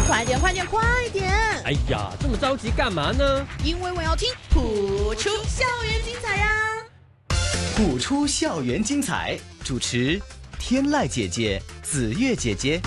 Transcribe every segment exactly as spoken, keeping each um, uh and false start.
快点，快点，快点！ 哎呀，这么着急干嘛呢？ 因为我要听谱出校园精彩呀、啊！ 谱出校园精彩，主持天籁姐姐、子月姐姐。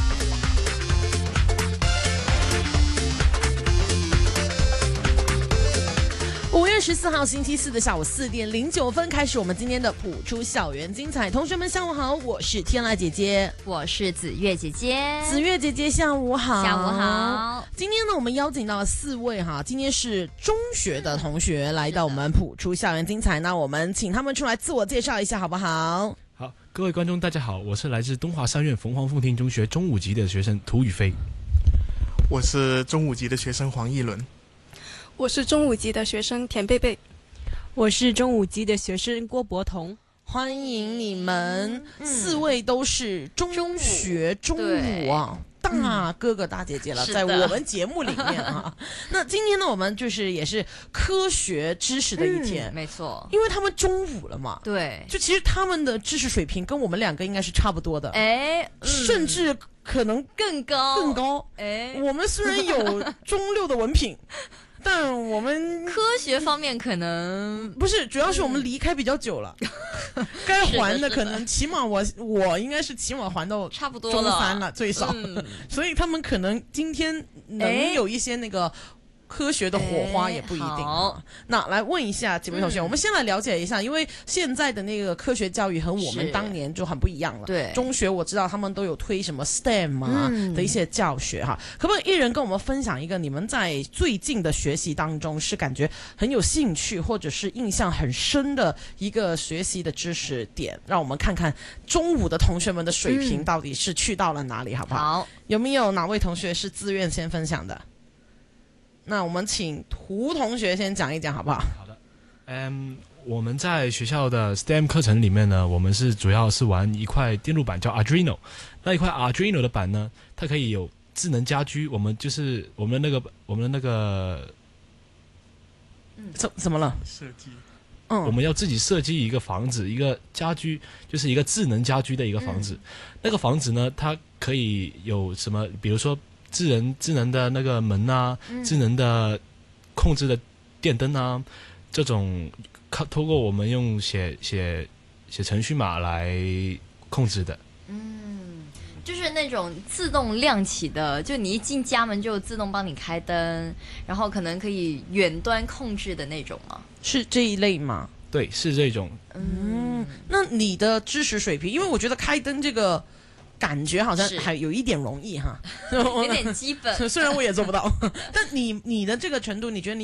五月十四号星期四的下午四点零九分开始，我们今天的谱出校园精彩。同学们下午好，我是天籁姐姐， 我是子月姐姐。 子月姐姐下午好， 下午好。 今天呢，我们邀请到了四位哈，今天是中学的同学来到我们谱出校园精彩，那我们请他们出来自我介绍一下好不好？ 好，各位观众大家好，我是来自东华三院凤凰凤亭中学中五级的学生涂宇飞。 我是中五级的学生黄奕伦。 我是中五级的学生田贝贝。 我是中五级的学生郭博彤。 欢迎你们、嗯、四位都是中学中五啊，大哥哥大姐姐了，在我们节目里面啊。那今天呢，我们就是也是科学知识的一天， 嗯、没错， 因为他们中五了嘛， 对， 就其实他们的知识水平跟我们两个应该是差不多的， 哎、嗯， 甚至可能更高更高。 哎， 我们虽然有中六的文凭。但我们科学方面可能不是，主要是我们离开比较久了，嗯、该还的可能起码我我应该是起码还到差不多中三了最少， 嗯、 所以他们可能今天能有一些那个科学的火花也不一定。 好， 那来问一下几位同学、嗯，我们先来了解一下，因为现在的那个科学教育和我们当年就很不一样了。 对， 中学我知道他们都有推什么 S T E M 啊、嗯、的一些教学哈，可不可以一人跟我们分享一个你们在最近的学习当中是感觉很有兴趣或者是印象很深的一个学习的知识点，让我们看看中五的同学们的水平到底是去到了哪里，好不好？ 好， 有没有哪位同学是自愿先分享的？那我们请涂同学先讲一讲好不好？ 好的，嗯，我们在学校的 S T E M 课程里面呢，我们是主要是玩一块电路板叫 Arduino。那一块 Arduino 的板呢，它可以有智能家居。我们就是我们的那个我们的那个， 嗯，怎怎么了？ 设计。 嗯，我们要自己设计一个房子，一个家居，就是一个智能家居的一个房子。嗯、那个房子呢，它可以有什么？比如说。智能智能的那个门啊、嗯，智能的控制的电灯啊，这种靠透过我们用写写写程序码来控制的。 嗯，就是那种自动亮起的，就你一进家门就自动帮你开灯，然后可能可以远端控制的那种吗？ 是这一类吗？ 对，是这种。 嗯，那你的知识水平，因为我觉得开灯这个。感觉好像还有一点容易哈， 有点基本， 虽然我也做不到，但你你的这个程度，你觉得你